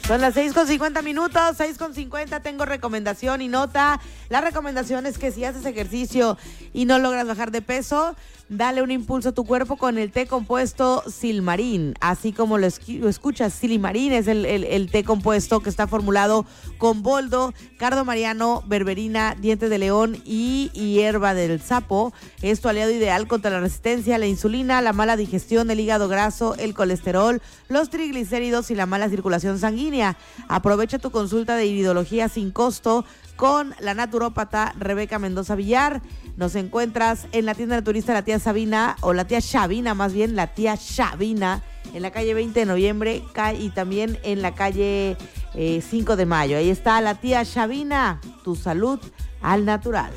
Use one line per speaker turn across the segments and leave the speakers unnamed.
Son las 6:50, 6:50, tengo recomendación y nota. La recomendación es que si haces ejercicio y no logras bajar de peso, dale un impulso a tu cuerpo con el té compuesto Silmarín. Así como lo escuchas, Silmarín es el té compuesto que está formulado con boldo, cardo mariano, berberina, diente de león y hierba del sapo. Es tu aliado ideal contra la resistencia, la insulina, la mala digestión, el hígado graso, el colesterol, los triglicéridos y la mala circulación sanguínea. Aprovecha tu consulta de iridología sin costo con la naturópata Rebeca Mendoza Villar. Nos encuentras en la tienda naturista La Tía Sabina, o La Tía Shabina más bien, La Tía Shabina, en la calle 20 de noviembre y también en la calle 5 de mayo. Ahí está La Tía Shabina, tu salud al natural.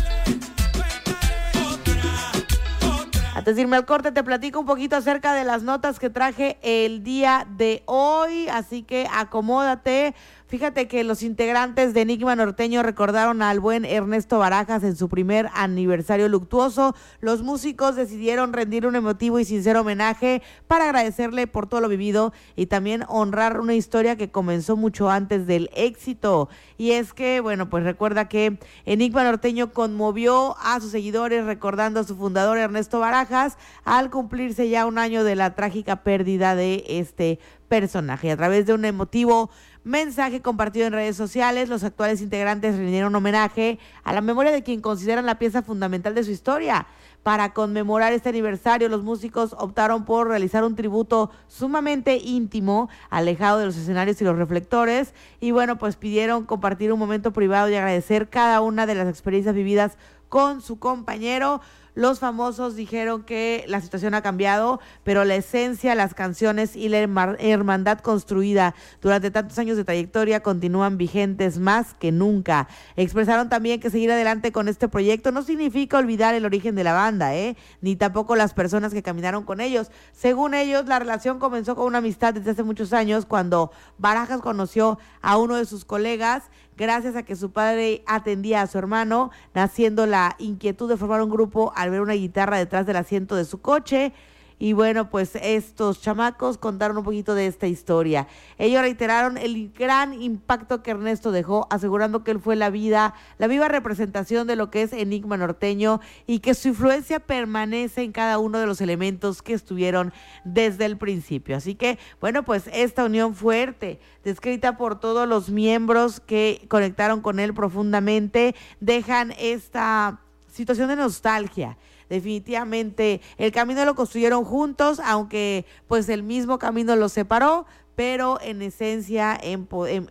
Antes de irme al corte, te platico un poquito acerca de las notas que traje el día de hoy, así que acomódate. Fíjate que los integrantes de Enigma Norteño recordaron al buen Ernesto Barajas en su primer aniversario luctuoso. Los músicos decidieron rendir un emotivo y sincero homenaje para agradecerle por todo lo vivido y también honrar una historia que comenzó mucho antes del éxito. Y es que, bueno, pues recuerda que Enigma Norteño conmovió a sus seguidores recordando a su fundador Ernesto Barajas al cumplirse ya un año de la trágica pérdida de este personaje. A través de un emotivo mensaje compartido en redes sociales, los actuales integrantes rindieron homenaje a la memoria de quien consideran la pieza fundamental de su historia. Para conmemorar este aniversario, los músicos optaron por realizar un tributo sumamente íntimo, alejado de los escenarios y los reflectores, y bueno, pues pidieron compartir un momento privado y agradecer cada una de las experiencias vividas con su compañero. Los famosos dijeron que la situación ha cambiado, pero la esencia, las canciones y la hermandad construida durante tantos años de trayectoria continúan vigentes más que nunca. Expresaron también que seguir adelante con este proyecto no significa olvidar el origen de la banda, ni tampoco las personas que caminaron con ellos. Según ellos, la relación comenzó con una amistad desde hace muchos años, cuando Barajas conoció a uno de sus colegas, gracias a que su padre atendía a su hermano, naciendo la inquietud de formar un grupo al ver una guitarra detrás del asiento de su coche. Y bueno, pues estos chamacos contaron un poquito de esta historia. Ellos reiteraron el gran impacto que Ernesto dejó, asegurando que él fue la viva representación de lo que es Enigma Norteño y que su influencia permanece en cada uno de los elementos que estuvieron desde el principio. Así que, bueno, pues esta unión fuerte, descrita por todos los miembros que conectaron con él profundamente, dejan esta situación de nostalgia. Definitivamente el camino lo construyeron juntos, aunque pues el mismo camino los separó, pero en esencia, en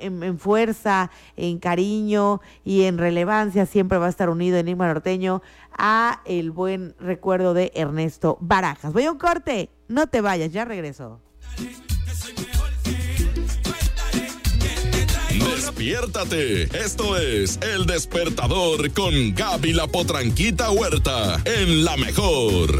fuerza, en cariño y en relevancia siempre va a estar unido Enigma Norteño a el buen recuerdo de Ernesto Barajas. Voy a un corte, no te vayas, ya regreso.
Despiértate, esto es El Despertador con Gaby la Potranquita Huerta en La Mejor.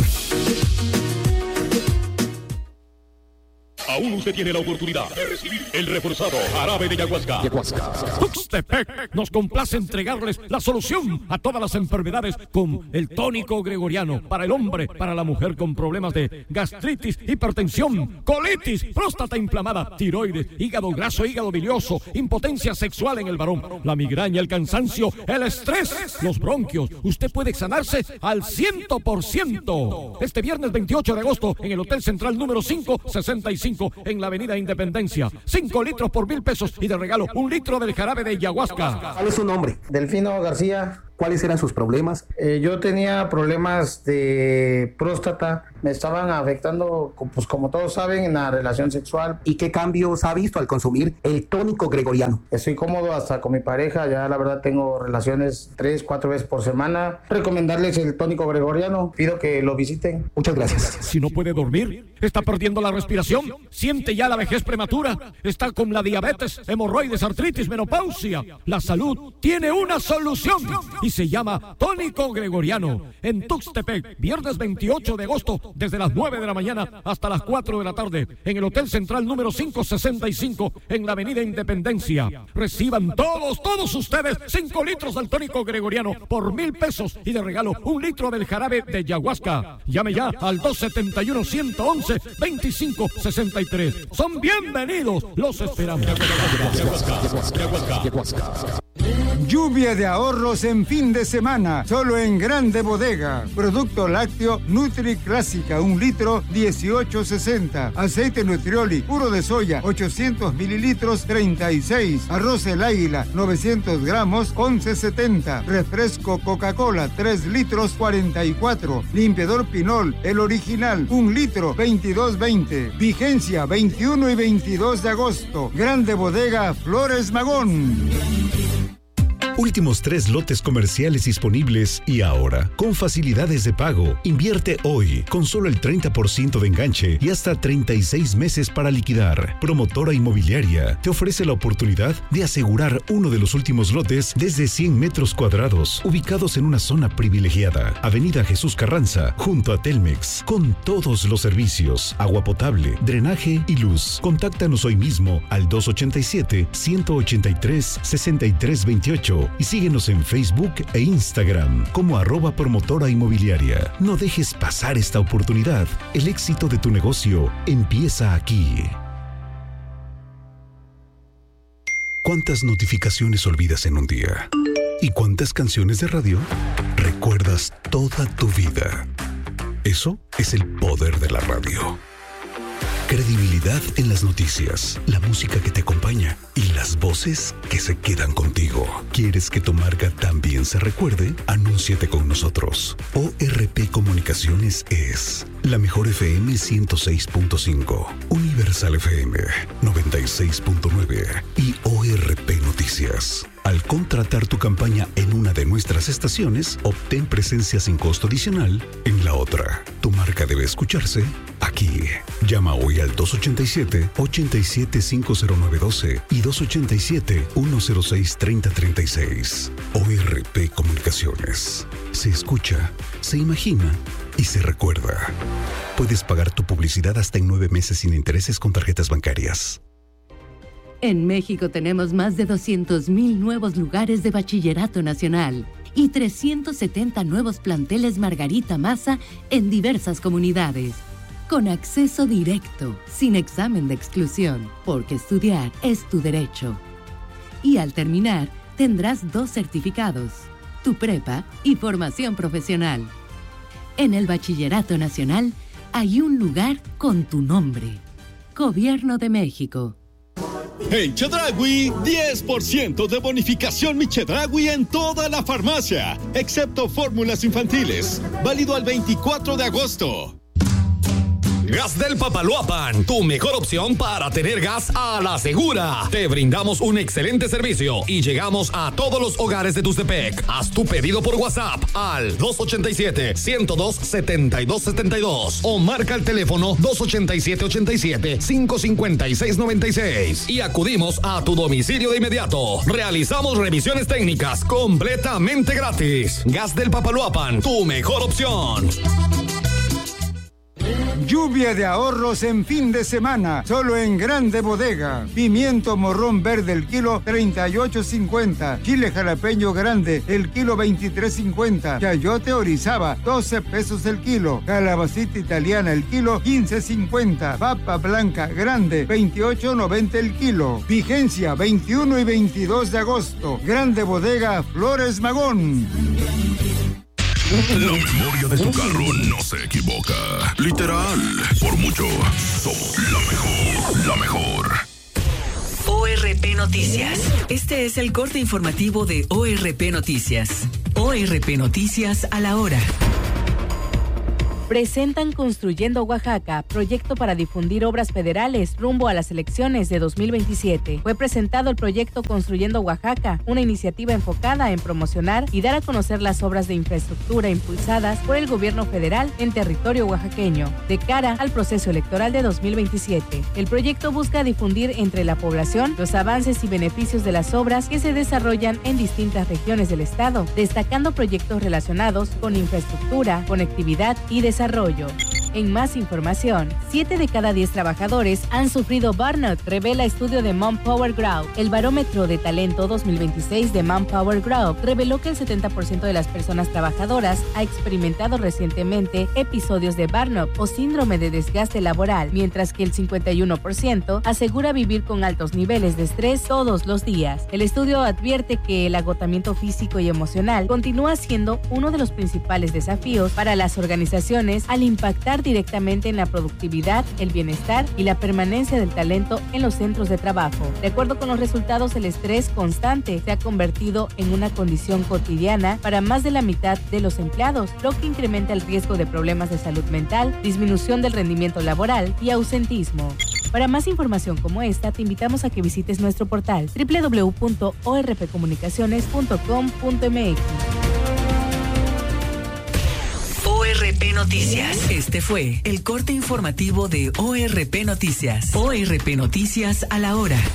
Aún usted tiene la oportunidad de recibir el reforzado jarabe de ayahuasca. Tuxtepec nos complace entregarles la solución a todas las enfermedades con el tónico gregoriano para el hombre, para la mujer con problemas de gastritis, hipertensión, colitis, próstata inflamada, tiroides, hígado graso, hígado bilioso, impotencia sexual en el varón, la migraña, el cansancio, el estrés, los bronquios. Usted puede sanarse al 100%. Este viernes 28 de agosto en el Hotel Central número 565 en la Avenida Independencia. 5 litros por 1,000 pesos y de regalo 1 litro del jarabe de ayahuasca.
¿Cuál es su nombre?
Delfino García.
¿Cuáles eran sus problemas?
Yo tenía problemas de próstata, me estaban afectando, pues como todos saben, en la relación sexual.
¿Y qué cambios ha visto al consumir el tónico gregoriano?
Estoy cómodo hasta con mi pareja, ya la verdad tengo relaciones 3-4 veces por semana. Recomendarles el tónico gregoriano, pido que lo visiten.
Muchas gracias.
Si no puede dormir, está perdiendo la respiración, siente ya la vejez prematura, está con la diabetes, hemorroides, artritis, menopausia, la salud tiene una solución. y se llama Tónico Gregoriano. En Tuxtepec, viernes 28 de agosto, desde las 9 de la mañana hasta las 4 de la tarde, en el Hotel Central número 565, en la Avenida Independencia. Reciban todos ustedes 5 litros del Tónico Gregoriano por 1,000 pesos y de regalo 1 litro del jarabe de ayahuasca. Llame ya al 271-111-2563. Son bienvenidos, los esperamos.
Lluvia de ahorros en fin de semana, solo en Grande Bodega. Producto lácteo Nutri Clásica, 1 litro, 18.60. Aceite Nutrioli, puro de soya, 800 mililitros, 36. Arroz El Águila, 900 gramos, 11.70. Refresco Coca-Cola, 3 litros, 44. Limpiador Pinol, el original, 1 litro, 22.20. Vigencia, 21 y 22 de agosto. Grande Bodega, Flores Magón.
Últimos 3 lotes comerciales disponibles y ahora, con facilidades de pago. Invierte hoy, con solo el 30% de enganche y hasta 36 meses para liquidar. Promotora Inmobiliaria te ofrece la oportunidad de asegurar uno de los últimos lotes desde 100 metros cuadrados, ubicados en una zona privilegiada. Avenida Jesús Carranza, junto a Telmex, con todos los servicios, agua potable, drenaje y luz. Contáctanos hoy mismo al 287-183-6328 y síguenos en Facebook e Instagram como @promotora inmobiliaria. No dejes pasar esta oportunidad. El éxito de tu negocio empieza aquí. ¿Cuántas notificaciones olvidas en un día? ¿Y cuántas canciones de radio recuerdas toda tu vida? Eso es el poder de la radio. Credibilidad en las noticias, la música que te acompaña y las voces que se quedan contigo. ¿Quieres que tu marca también se recuerde? Anúnciate con nosotros. ORP Comunicaciones es la mejor FM 106.5, Universal FM 96.9 y ORP Noticias. Al contratar tu campaña en una de nuestras estaciones, obtén presencia sin costo adicional en la otra. Tu marca debe escucharse aquí. Llama hoy al 287-87-50912 y 287-106-3036. ORP Comunicaciones. Se escucha, se imagina y se recuerda. Puedes pagar tu publicidad hasta en 9 meses sin intereses con tarjetas bancarias.
En México tenemos más de 200,000 nuevos lugares de bachillerato nacional y 370 nuevos planteles Margarita Maza en diversas comunidades. Con acceso directo, sin examen de exclusión, porque estudiar es tu derecho. Y al terminar, tendrás 2 certificados, tu prepa y formación profesional. En el Bachillerato Nacional hay un lugar con tu nombre. Gobierno de México.
En Chedraui, 10% de bonificación Mi Chedraui en toda la farmacia, excepto fórmulas infantiles. Válido al 24 de agosto.
Gas del Papaloapan, tu mejor opción para tener gas a la segura. Te brindamos un excelente servicio y llegamos a todos los hogares de Tuxtepec. Haz tu pedido por WhatsApp al 287-102-7272 o marca el teléfono 287-87-556-96 y acudimos a tu domicilio de inmediato. Realizamos revisiones técnicas completamente gratis. Gas del Papaloapan, tu mejor opción.
Lluvia de ahorros en fin de semana, solo en Grande Bodega. Pimiento morrón verde el kilo 38.50. Chile jalapeño grande el kilo 23.50. Chayote Orizaba 12 pesos el kilo. Calabacita italiana el kilo 15.50. Papa blanca grande 28.90 el kilo. Vigencia 21 y 22 de agosto. Grande Bodega Flores Magón.
La memoria de tu carro no se equivoca. Literal, por mucho, somos la mejor.
ORP Noticias. Este es el corte informativo de ORP Noticias. ORP Noticias a la hora.
Presentan Construyendo Oaxaca, proyecto para difundir obras federales rumbo a las elecciones de 2027. Fue presentado el proyecto Construyendo Oaxaca, una iniciativa enfocada en promocionar y dar a conocer las obras de infraestructura impulsadas por el gobierno federal en territorio oaxaqueño, de cara al proceso electoral de 2027. El proyecto busca difundir entre la población los avances y beneficios de las obras que se desarrollan en distintas regiones del estado, destacando proyectos relacionados con infraestructura, conectividad y desarrollo. En más información, 7 de cada 10 trabajadores han sufrido burnout, revela estudio de Manpower Group. El barómetro de talento 2026 de Manpower Group reveló que el 70% de las personas trabajadoras ha experimentado recientemente episodios de burnout o síndrome de desgaste laboral, mientras que el 51% asegura vivir con altos niveles de estrés todos los días. El estudio advierte que el agotamiento físico y emocional continúa siendo uno de los principales desafíos para las organizaciones al impactar directamente en la productividad, el bienestar y la permanencia del talento en los centros de trabajo. De acuerdo con los resultados, el estrés constante se ha convertido en una condición cotidiana para más de la mitad de los empleados, lo que incrementa el riesgo de problemas de salud mental, disminución del rendimiento laboral y ausentismo. Para más información como esta, te invitamos a que visites nuestro portal www.orpcomunicaciones.com.mx.
ORP Noticias. Este fue el corte informativo de ORP Noticias. ORP Noticias a la hora.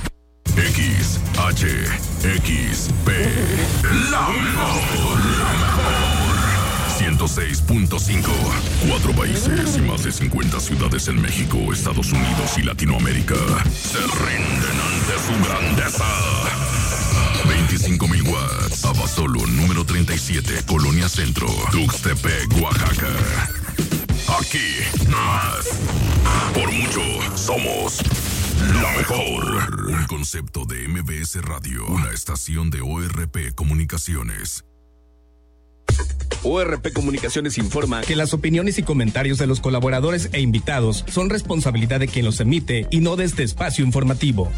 XHXP. La mejor. 106.5. 4 países y más de 50 ciudades en México, Estados Unidos y Latinoamérica se rinden ante su grandeza. 25,000 watts. Abasolo, número 37, Colonia Centro, Tuxtepec, Oaxaca. Aquí, más. Por mucho, somos la mejor. Un concepto de MBS Radio, una estación de ORP Comunicaciones.
ORP Comunicaciones informa que las opiniones y comentarios de los colaboradores e invitados son responsabilidad de quien los emite y no de este espacio informativo.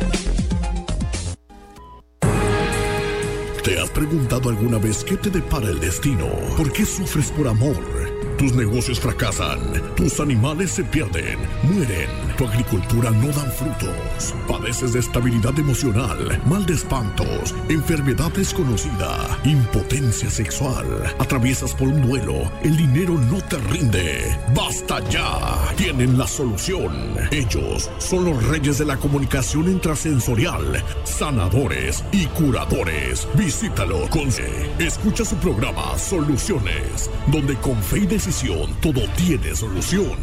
¿Te has preguntado alguna vez qué te depara el destino? ¿Por qué sufres por amor? Tus negocios fracasan, tus animales se pierden, mueren, tu agricultura no dan frutos, padeces de estabilidad emocional, mal de espantos, enfermedad desconocida, impotencia sexual, atraviesas por un duelo, el dinero no te rinde. ¡Basta ya! Tienen la solución. Ellos son los reyes de la comunicación intrasensorial, sanadores y curadores. Visítalo con escucha su programa Soluciones, donde con fe y decisión todo tiene solución.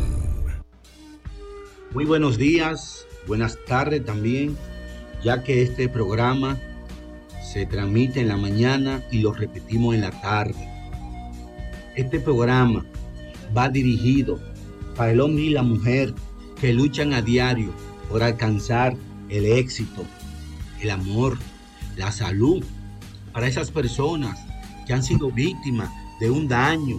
Muy buenos días, buenas tardes también, ya que este programa se transmite en la mañana y lo repetimos en la tarde. Este programa va dirigido para el hombre y la mujer que luchan a diario por alcanzar el éxito, el amor, la salud, para esas personas que han sido víctimas de un daño.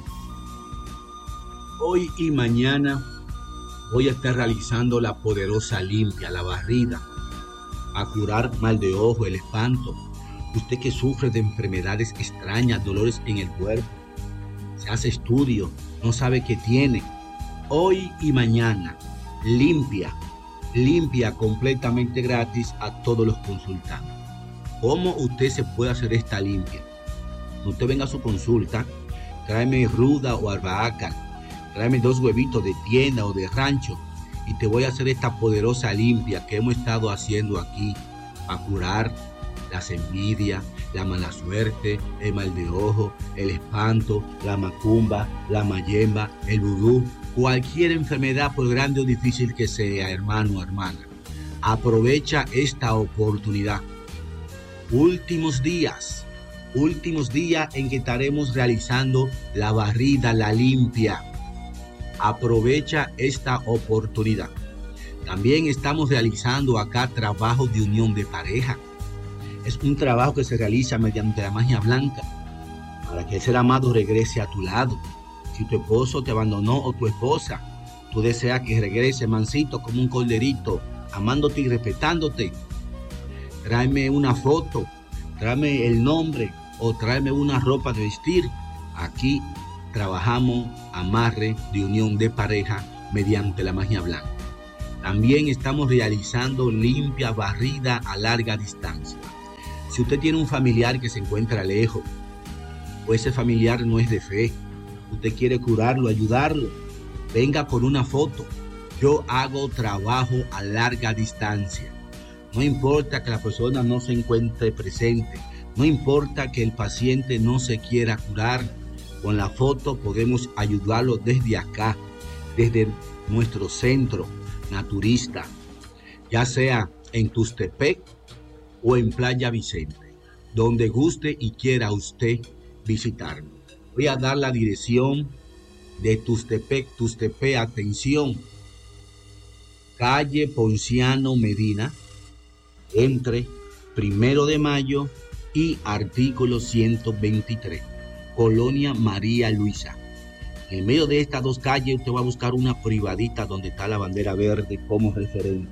Hoy y mañana voy a estar realizando la poderosa limpia, la barrida, a curar mal de ojo, el espanto. Usted que sufre de enfermedades extrañas, dolores en el cuerpo, se hace estudio, no sabe qué tiene. Hoy y mañana, limpia completamente gratis a todos los consultantes. ¿Cómo usted se puede hacer esta limpia? Usted venga a su consulta, tráeme ruda o albahaca, tráeme 2 huevitos de tienda o de rancho y te voy a hacer esta poderosa limpia que hemos estado haciendo aquí a curar las envidias, la mala suerte, el mal de ojo, el espanto, la macumba, la mayemba, el vudú, cualquier enfermedad por grande o difícil que sea, hermano o hermana. Aprovecha esta oportunidad. Últimos días en que estaremos realizando la barrida, la limpia. Aprovecha esta oportunidad. También estamos realizando acá trabajo de unión de pareja. Es un trabajo que se realiza mediante la magia blanca para que el ser amado regrese a tu lado. Si tu esposo te abandonó o tu esposa, tú deseas que regrese mansito como un corderito, amándote y respetándote. Tráeme una foto, tráeme el nombre o tráeme una ropa de vestir. Aquí trabajamos amarre de unión de pareja mediante la magia blanca. También estamos realizando limpia barrida a larga distancia. Si usted tiene un familiar que se encuentra lejos, o ese familiar no es de fe, usted quiere curarlo, ayudarlo, venga por una foto. Yo hago trabajo a larga distancia. No importa que la persona no se encuentre presente, no importa que el paciente no se quiera curar, con la foto podemos ayudarlo desde acá, desde nuestro centro naturista, ya sea en Tustepec o en Playa Vicente, donde guste y quiera usted visitarnos. Voy a dar la dirección de Tustepec, atención, calle Ponciano Medina, entre 1 de Mayo y artículo 123, Colonia María Luisa. En medio de estas dos calles usted va a buscar una privadita donde está la bandera verde como referente.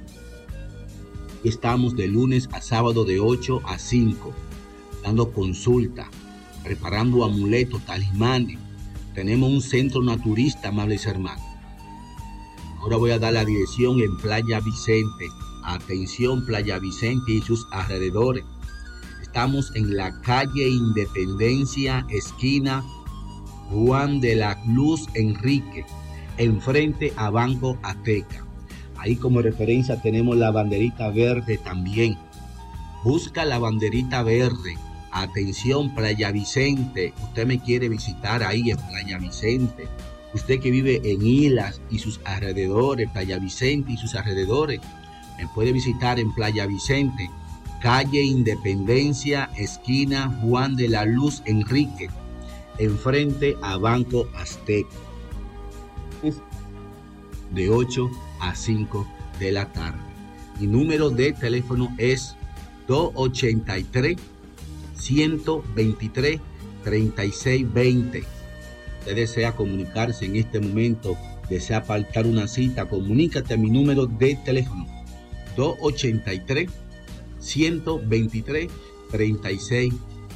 Estamos de lunes a sábado de 8 a 5, dando consulta, preparando amuletos, talismanes. Tenemos un centro naturista, amables hermanos. Ahora voy a dar la dirección en Playa Vicente. Atención, Playa Vicente y sus alrededores. Estamos en la calle Independencia, esquina Juan de la Luz Enrique, enfrente a Banco Azteca. Ahí como referencia tenemos la banderita verde también. Busca la banderita verde. Atención, Playa Vicente. Usted me quiere visitar ahí en Playa Vicente. Usted que vive en Islas y sus alrededores, Playa Vicente y sus alrededores, me puede visitar en Playa Vicente, calle Independencia, esquina Juan de la Luz Enrique, enfrente a Banco Azteca, de 8 a 5 de la tarde. Mi número de teléfono es 283-123-3620. Usted desea comunicarse en este momento, desea pactar una cita, comunícate a mi número de teléfono 283-123-3620.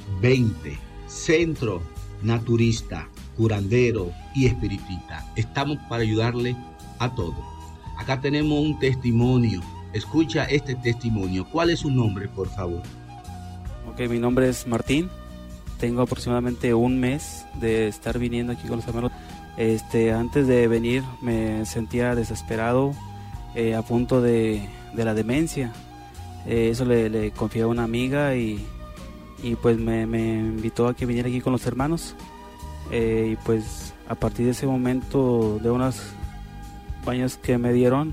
Centro Naturista, Curandero y Espiritista. Estamos para ayudarle a todos. Acá tenemos un testimonio. Escucha este testimonio. ¿Cuál es su nombre, por favor?
Ok, mi nombre es Martín. Tengo aproximadamente un mes de estar viniendo aquí con los hermanos. Antes de venir me sentía desesperado, a punto de la demencia. Eso le confié a una amiga y pues me invitó a que viniera aquí con los hermanos. Y pues a partir de ese momento, de unas baños que me dieron,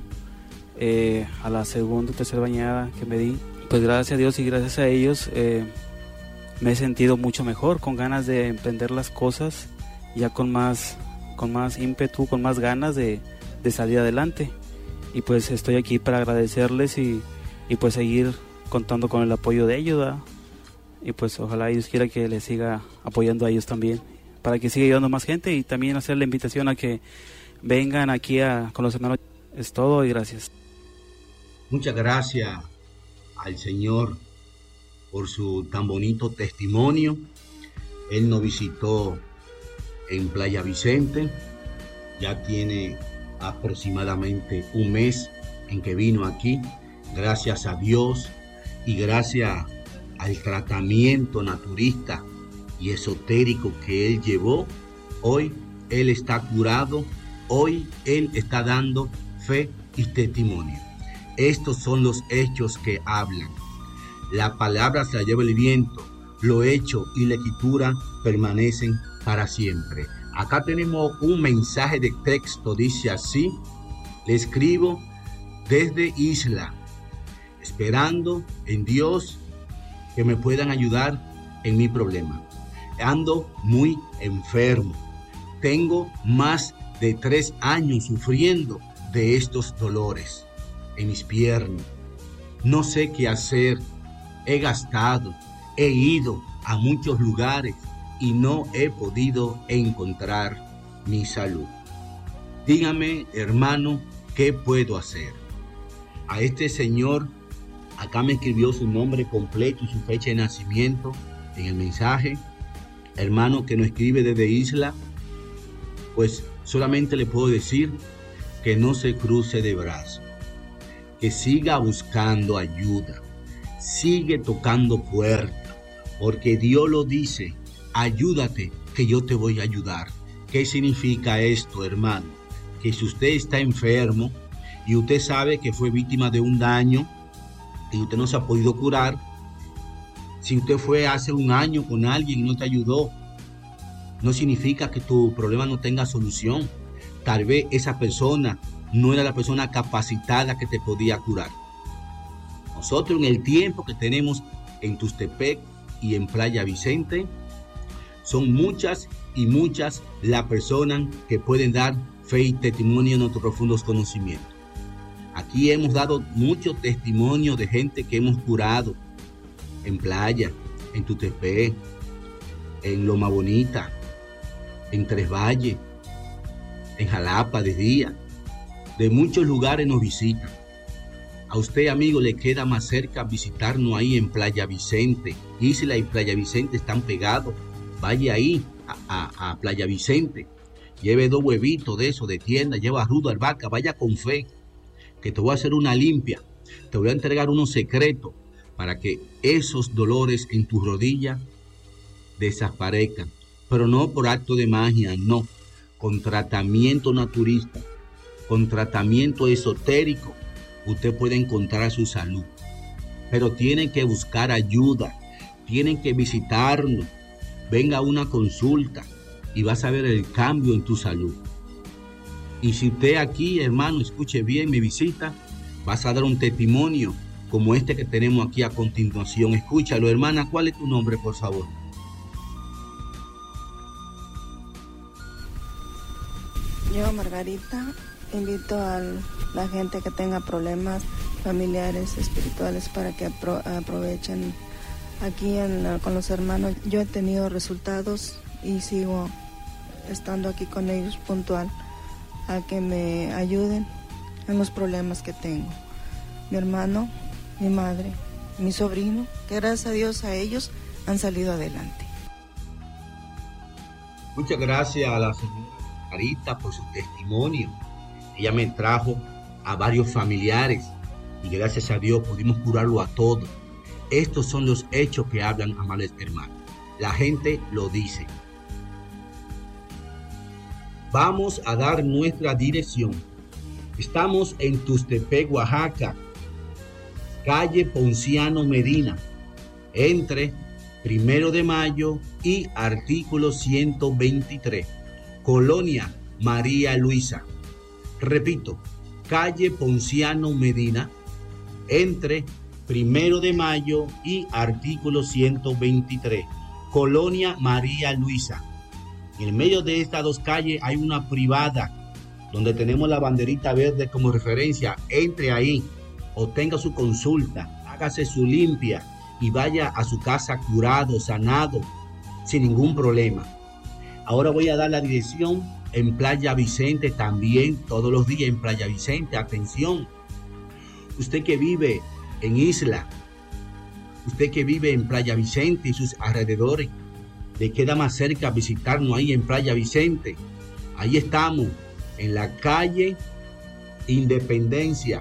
a la segunda o tercera bañada que me di, pues gracias a Dios y gracias a ellos me he sentido mucho mejor, con ganas de emprender las cosas, ya con más ímpetu, con más ganas de salir adelante. Y pues estoy aquí para agradecerles y pues seguir contando con el apoyo de ellos, ¿verdad? Y pues ojalá Dios quiera que les siga apoyando a ellos también, para que siga ayudando más gente, y también hacer la invitación a que vengan aquí con los hermanos. Es todo y gracias.
Muchas gracias al Señor por su tan bonito testimonio. Él nos visitó en Playa Vicente, ya tiene aproximadamente un mes en que vino aquí. Gracias a Dios y gracias al tratamiento naturista y esotérico que él llevó, hoy él está curado, hoy él está dando fe y testimonio. Estos son los hechos que hablan. La palabra se la lleva el viento, lo hecho y la escritura permanecen para siempre. Acá tenemos un mensaje de texto, dice así: le escribo desde Isla, esperando en Dios que me puedan ayudar en mi problema. Ando muy enfermo. Tengo más de 3 años sufriendo de estos dolores en mis piernas. No sé qué hacer. He gastado, he ido a muchos lugares y no he podido encontrar mi salud. Dígame, hermano, ¿qué puedo hacer? A este señor, acá me escribió su nombre completo y su fecha de nacimiento en el mensaje. Hermano que nos escribe desde Isla, pues solamente le puedo decir que no se cruce de brazos, que siga buscando ayuda, sigue tocando puertas, porque Dios lo dice, ayúdate que yo te voy a ayudar. ¿Qué significa esto, hermano? Que si usted está enfermo y usted sabe que fue víctima de un daño y usted no se ha podido curar, si usted fue hace un año con alguien y no te ayudó, no significa que tu problema no tenga solución. Tal vez esa persona no era la persona capacitada que te podía curar. Nosotros en el tiempo que tenemos en Tustepec y en Playa Vicente, son muchas y muchas las personas que pueden dar fe y testimonio en nuestros profundos conocimientos. Aquí hemos dado muchos testimonios de gente que hemos curado en Playa, en Tustepec, en Loma Bonita, en Tres Valles, en Jalapa de día. De muchos lugares nos visitan. A usted, amigo, le queda más cerca visitarnos ahí en Playa Vicente. Isla y Playa Vicente están pegados. Vaya ahí a Playa Vicente. Lleve 2 huevitos de eso de tienda, lleva rudo, albahaca, vaya con fe, que te voy a hacer una limpia. Te voy a entregar unos secretos para que esos dolores en tus rodillas desaparezcan. Pero no por acto de magia, no. Con tratamiento naturista, con tratamiento esotérico, usted puede encontrar su salud. Pero tienen que buscar ayuda, tienen que visitarnos. Venga a una consulta y vas a ver el cambio en tu salud. Y si usted aquí, hermano, escuche bien, me visita, vas a dar un testimonio como este que tenemos aquí a continuación. Escúchalo, hermana. ¿Cuál es tu nombre, por favor?
Yo, Margarita, invito a la gente que tenga problemas familiares, espirituales, para que aprovechen aquí con los hermanos. Yo he tenido resultados y sigo estando aquí con ellos puntual a que me ayuden en los problemas que tengo. Mi hermano, mi madre, mi sobrino, que gracias a Dios a ellos han salido adelante.
Muchas gracias a la señora Margarita por su testimonio. Ella me trajo a varios familiares y gracias a Dios pudimos curarlo a todos. Estos son los hechos que hablan, amables hermanos. La gente lo dice. Vamos a dar nuestra dirección. Estamos en Tustepec, Oaxaca, calle Ponciano Medina, entre 1 de Mayo y artículo 123, Colonia María Luisa. Repito, calle Ponciano Medina, entre 1 de Mayo y artículo 123, Colonia María Luisa. En medio de estas 2 calles hay una privada donde tenemos la banderita verde como referencia. Entre ahí, obtenga su consulta, hágase su limpia y vaya a su casa curado, sanado, sin ningún problema. Ahora voy a dar la dirección en Playa Vicente también, todos los días en Playa Vicente. Atención, usted que vive en Isla, usted que vive en Playa Vicente y sus alrededores, le queda más cerca visitarnos ahí en Playa Vicente. Ahí estamos, en la calle Independencia,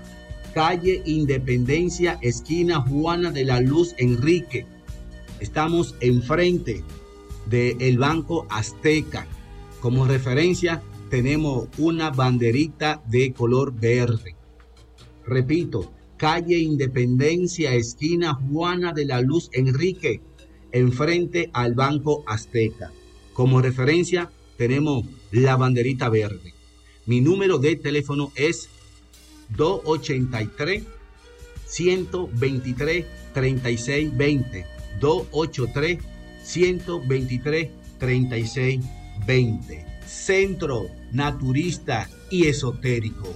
esquina Juana de la Luz Enrique. Estamos enfrente del Banco Azteca. Como referencia tenemos una banderita de color verde. Repito, calle Independencia, esquina Juana de la Luz Enrique, enfrente al Banco Azteca. Como referencia tenemos la banderita verde. Mi número de teléfono es 283-123-3620. 283-123-3620. Centro Naturista y Esotérico.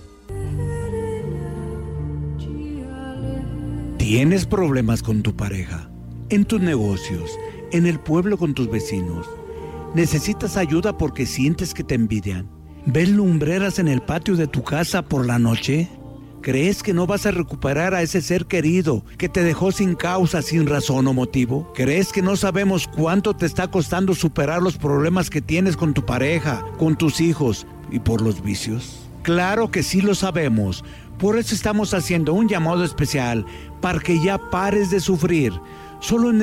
¿Tienes problemas con tu pareja? ¿En tus negocios? ¿En el pueblo con tus vecinos? ¿Necesitas ayuda porque sientes que te envidian? ¿Ves lumbreras en el patio de tu casa por la noche? ¿Crees que no vas a recuperar a ese ser querido que te dejó sin causa, sin razón o motivo? ¿Crees que no sabemos cuánto te está costando superar los problemas que tienes con tu pareja, con tus hijos y por los vicios? Claro que sí lo sabemos. Por eso estamos haciendo un llamado especial para que ya pares de sufrir. Solo